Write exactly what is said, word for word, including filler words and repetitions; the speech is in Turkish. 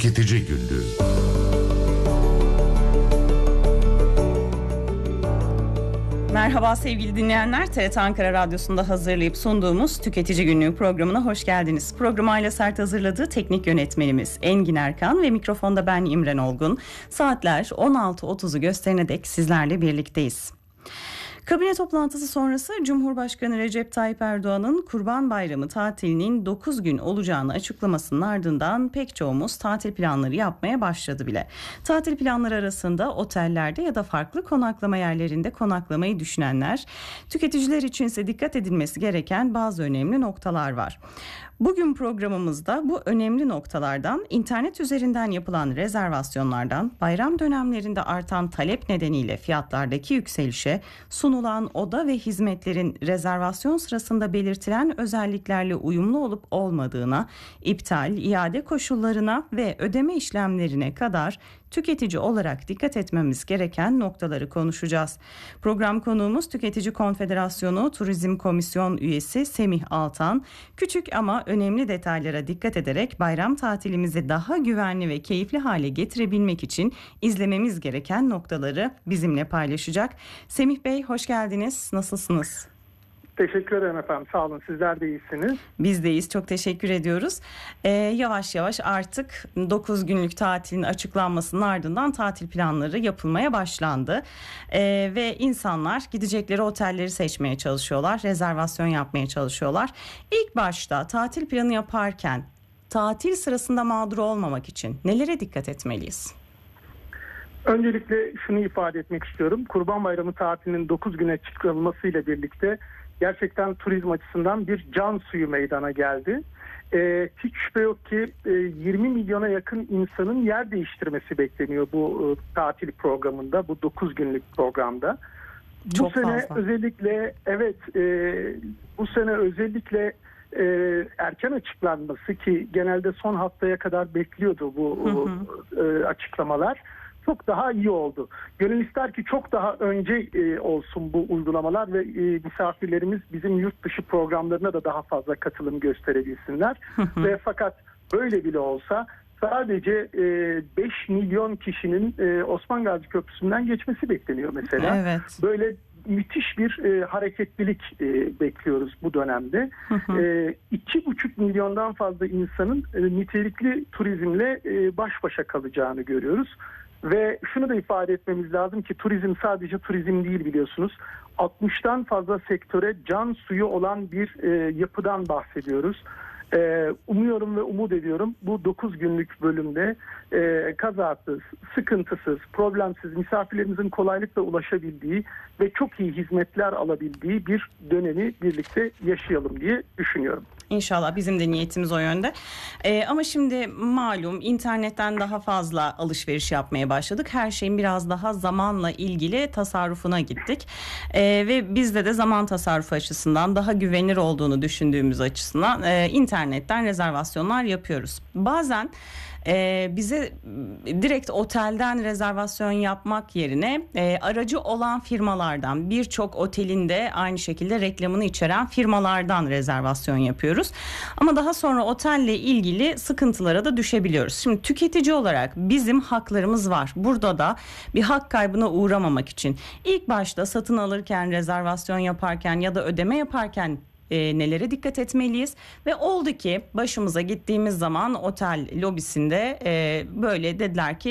Tüketici Günlüğü. Merhaba sevgili dinleyenler, T R T Ankara Radyosu'nda hazırlayıp sunduğumuz Tüketici Günlüğü programına hoş geldiniz. Programı Ayla Sert hazırladığı teknik yönetmenimiz Engin Erkan ve mikrofonda ben İmren Olgun. Saatler on altı otuzu gösterene dek sizlerle birlikteyiz. Kabine toplantısı sonrası Cumhurbaşkanı Recep Tayyip Erdoğan'ın Kurban Bayramı tatilinin dokuz gün olacağını açıklamasının ardından pek çoğumuz tatil planları yapmaya başladı bile. Tatil planları arasında otellerde ya da farklı konaklama yerlerinde konaklamayı düşünenler, tüketiciler içinse dikkat edilmesi gereken bazı önemli noktalar var. Bugün programımızda bu önemli noktalardan, internet üzerinden yapılan rezervasyonlardan, bayram dönemlerinde artan talep nedeniyle fiyatlardaki yükselişe, sunulan oda ve hizmetlerin rezervasyon sırasında belirtilen özelliklerle uyumlu olup olmadığına, iptal, iade koşullarına ve ödeme işlemlerine kadar tüketici olarak dikkat etmemiz gereken noktaları konuşacağız. Program konuğumuz Tüketici Konfederasyonu Turizm Komisyon Üyesi Semih Altan. Küçük ama önemli detaylara dikkat ederek bayram tatilimizi daha güvenli ve keyifli hale getirebilmek için izlememiz gereken noktaları bizimle paylaşacak. Semih Bey, hoş geldiniz. Nasılsınız? Teşekkür ederim efendim. Sağ olun. Sizler de iyisiniz. Biz de iyiyiz. Çok teşekkür ediyoruz. Ee, yavaş yavaş artık dokuz günlük tatilin açıklanmasının ardından tatil planları yapılmaya başlandı. Ee, ve insanlar gidecekleri otelleri seçmeye çalışıyorlar. Rezervasyon yapmaya çalışıyorlar. İlk başta tatil planı yaparken tatil sırasında mağdur olmamak için nelere dikkat etmeliyiz? Öncelikle şunu ifade etmek istiyorum. Kurban Bayramı tatilinin dokuz güne çıkarılmasıyla birlikte gerçekten turizm açısından bir can suyu meydana geldi. Ee, hiç şüphe yok ki e, yirmi milyona yakın insanın yer değiştirmesi bekleniyor bu e, tatil programında, bu dokuz günlük programda. Çok bu sene fazla. özellikle evet e, bu sene özellikle e, erken açıklanması, ki genelde son haftaya kadar bekliyordu bu hı hı. E, açıklamalar. Çok daha iyi oldu. Gönül ister ki çok daha önce e, olsun bu uygulamalar ve e, misafirlerimiz bizim yurt dışı programlarına da daha fazla katılım gösterebilsinler. Ve fakat böyle bile olsa sadece e, beş milyon kişinin e, Osman Gazi Köprüsü'nden geçmesi bekleniyor mesela. Evet. Böyle müthiş bir e, hareketlilik e, bekliyoruz bu dönemde. e, iki buçuk milyondan fazla insanın e, nitelikli turizmle e, baş başa kalacağını görüyoruz. Ve şunu da ifade etmemiz lazım ki turizm sadece turizm değil, biliyorsunuz. altmıştan fazla sektöre can suyu olan bir e, yapıdan bahsediyoruz. E, umuyorum ve umut ediyorum bu dokuz günlük bölümde e, kazasız, sıkıntısız, problemsiz, misafirlerimizin kolaylıkla ulaşabildiği ve çok iyi hizmetler alabildiği bir dönemi birlikte yaşayalım diye düşünüyorum. İnşallah, bizim de niyetimiz o yönde. Ee, ama şimdi malum internetten daha fazla alışveriş yapmaya başladık. Her şeyin biraz daha zamanla ilgili tasarrufuna gittik. Ee, ve bizde de zaman tasarrufu açısından daha güvenilir olduğunu düşündüğümüz açısından e, internetten rezervasyonlar yapıyoruz. Bazen Ee, bize direkt otelden rezervasyon yapmak yerine e, aracı olan firmalardan, birçok otelinde aynı şekilde reklamını içeren firmalardan rezervasyon yapıyoruz. Ama daha sonra otelle ilgili sıkıntılara da düşebiliyoruz. Şimdi tüketici olarak bizim haklarımız var. Burada da bir hak kaybına uğramamak için ilk başta satın alırken, rezervasyon yaparken ya da ödeme yaparken E, nelere dikkat etmeliyiz? Ve oldu ki başımıza gittiğimiz zaman otel lobisinde e, böyle dediler ki